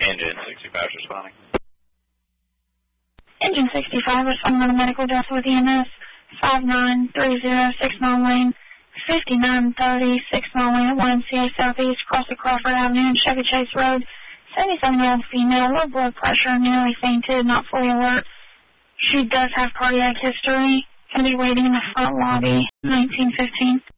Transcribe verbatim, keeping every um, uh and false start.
Engine sixty-five is responding. Engine sixty-five responding on a medical desk with E M S. five nine three zero six mile lane, fifty-nine thirty six mile lane at Y M C A Southeast, across the Crawford Avenue and Chevy Chase Road. seventy-seven-year-old female, low blood pressure, nearly fainted, not fully alert. She does have cardiac history. Can be waiting in the front lobby. nineteen fifteen.